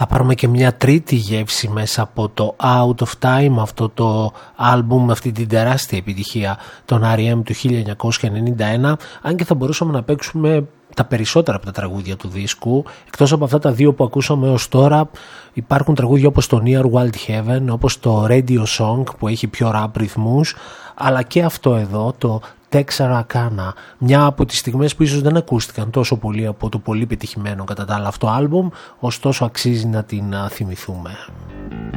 Θα πάρουμε και μια τρίτη γεύση μέσα από το Out of Time, αυτό το άλμπουμ, αυτή την τεράστια επιτυχία των R.E.M. του 1991, αν και θα μπορούσαμε να παίξουμε τα περισσότερα από τα τραγούδια του δίσκου. Εκτός από αυτά τα δύο που ακούσαμε ως τώρα, υπάρχουν τραγούδια όπως το Near Wild Heaven, όπως το Radio Song που έχει πιο rap ρυθμούς, αλλά και αυτό εδώ, το Texarkana, μια από τις στιγμές που ίσως δεν ακούστηκαν τόσο πολύ από το πολύ πετυχημένο κατά τα άλλα αυτό άλμπουμ, ωστόσο αξίζει να την θυμηθούμε.